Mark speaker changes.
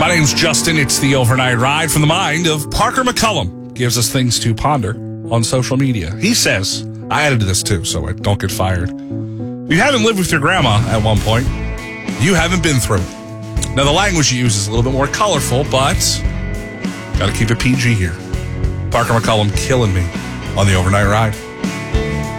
Speaker 1: My name's Justin. It's the Overnight Ride from the mind of Parker McCullum. Gives us things to ponder on social media. He says, I added to this too, so I don't get fired. If you haven't lived with your grandma at one point, you haven't been through it. Now, the language you use is a little bit more colorful, but got to keep it PG here. Parker McCullum killing me on the Overnight Ride.